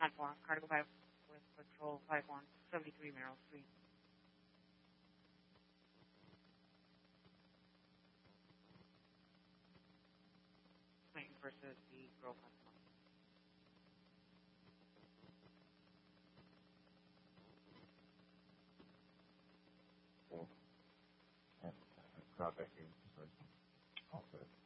Cardigan 5 with Patrol 5173 Merrill Street. Clayton versus the girl customer. Well, that's not that good. Also.